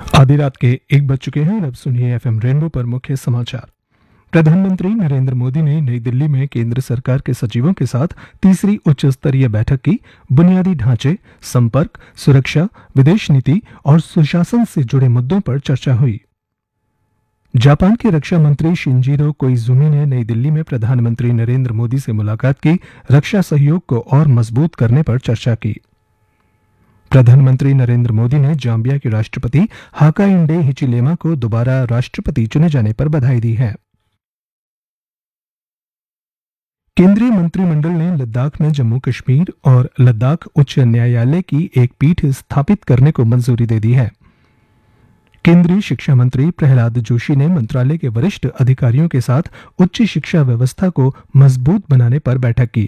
आधी रात के 1 बज चुके हैं और अब सुनिए एफएम रेनबो पर मुख्य समाचार। प्रधानमंत्री नरेंद्र मोदी ने नई दिल्ली में केंद्र सरकार के सचिवों के साथ तीसरी उच्च स्तरीय बैठक की। बुनियादी ढांचे, संपर्क, सुरक्षा, विदेश नीति और सुशासन से जुड़े मुद्दों पर चर्चा हुई। जापान के रक्षा मंत्री शिंजिरो कोइजुमी ने नई दिल्ली में प्रधानमंत्री नरेंद्र मोदी से मुलाकात की। रक्षा सहयोग को और मजबूत करने पर चर्चा की। प्रधानमंत्री नरेंद्र मोदी ने जाम्बिया के राष्ट्रपति हाकाइंडे हिचिलेमा को दोबारा राष्ट्रपति चुने जाने पर बधाई दी है। केंद्रीय मंत्रिमंडल ने लद्दाख में जम्मू कश्मीर और लद्दाख उच्च न्यायालय की एक पीठ स्थापित करने को मंजूरी दे दी है। केंद्रीय शिक्षा मंत्री प्रहलाद जोशी ने मंत्रालय के वरिष्ठ अधिकारियों के साथ उच्च शिक्षा व्यवस्था को मजबूत बनाने पर बैठक की।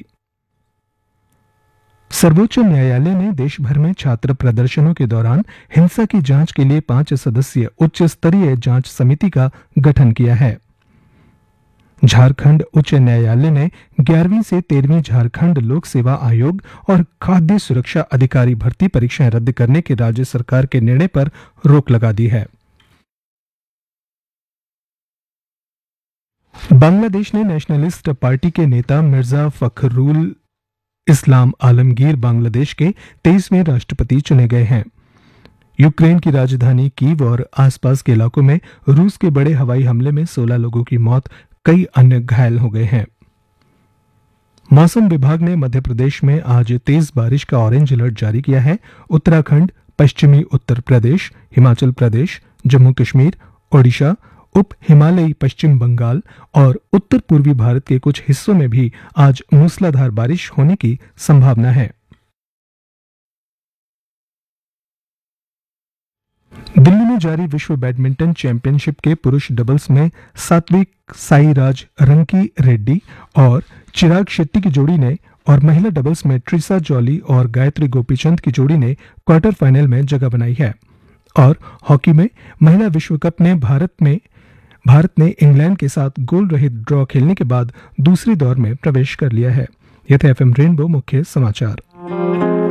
सर्वोच्च न्यायालय ने देश भर में छात्र प्रदर्शनों के दौरान हिंसा की जांच के लिए 5 सदस्यीय उच्च स्तरीय जांच समिति का गठन किया है। झारखंड उच्च न्यायालय ने 11वीं से 13वीं झारखंड लोक सेवा आयोग और खाद्य सुरक्षा अधिकारी भर्ती परीक्षाएं रद्द करने के राज्य सरकार के निर्णय पर रोक लगा दी है। बांग्लादेश ने नेशनलिस्ट पार्टी के नेता मिर्जा फखरुल इस्लाम आलमगीर बांग्लादेश के 23वें राष्ट्रपति चुने गए हैं। यूक्रेन की राजधानी कीव और आसपास के इलाकों में रूस के बड़े हवाई हमले में 16 लोगों की मौत, कई अन्य घायल हो गए हैं। मौसम विभाग ने मध्य प्रदेश में आज तेज बारिश का ऑरेंज अलर्ट जारी किया है। उत्तराखंड, पश्चिमी उत्तर प्रदेश, हिमाचल प्रदेश, जम्मू कश्मीर, ओडिशा, उप हिमालयी पश्चिम बंगाल और उत्तर पूर्वी भारत के कुछ हिस्सों में भी आज मूसलाधार बारिश होने की संभावना है। दिल्ली में जारी विश्व बैडमिंटन चैंपियनशिप के पुरुष डबल्स में सात्विक साईराज रंकी रेड्डी और चिराग शेट्टी की जोड़ी ने और महिला डबल्स में ट्रिसा जॉली और गायत्री गोपीचंद की जोड़ी ने क्वार्टर फाइनल में जगह बनाई है। और हॉकी में महिला विश्व कप में भारत ने इंग्लैंड के साथ गोल रहित ड्रॉ खेलने के बाद दूसरे दौर में प्रवेश कर लिया है। यह थे एफएम रेनबो मुख्य समाचार।